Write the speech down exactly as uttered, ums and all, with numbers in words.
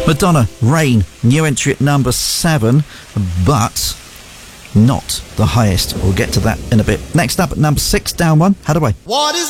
Madonna, Rain, new entry at number seven, but not the highest. We'll get to that in a bit. Next up at number six, down one, Hadaway. What is